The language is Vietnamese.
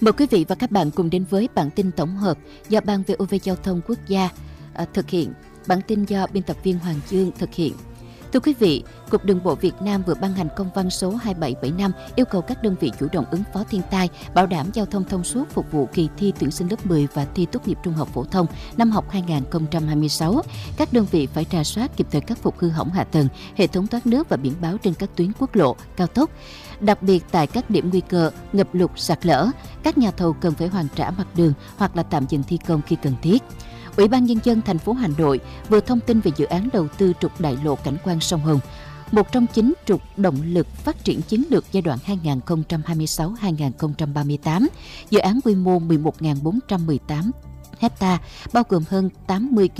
Mời quý vị và các bạn cùng đến với bản tin tổng hợp do Ban VOV Giao thông Quốc gia thực hiện. Bản tin do biên tập viên Hoàng Dương thực hiện. Thưa quý vị, Cục Đường bộ Việt Nam vừa ban hành công văn số 2775 yêu cầu các đơn vị chủ động ứng phó thiên tai, bảo đảm giao thông thông suốt phục vụ kỳ thi tuyển sinh lớp 10 và thi tốt nghiệp trung học phổ thông năm học 2026. Các đơn vị phải rà soát kịp thời khắc phục hư hỏng hạ tầng, hệ thống thoát nước và biển báo trên các tuyến quốc lộ, cao tốc. Đặc biệt tại các điểm nguy cơ ngập lụt, sạt lở, các nhà thầu cần phải hoàn trả mặt đường hoặc là tạm dừng thi công khi cần thiết. Ủy ban Nhân dân thành phố Hà Nội vừa thông tin về dự án đầu tư trục đại lộ cảnh quan sông Hồng, một trong 9 trục động lực phát triển chiến lược giai đoạn 2026-2038. Dự án quy mô 11.418 ha, bao gồm hơn 80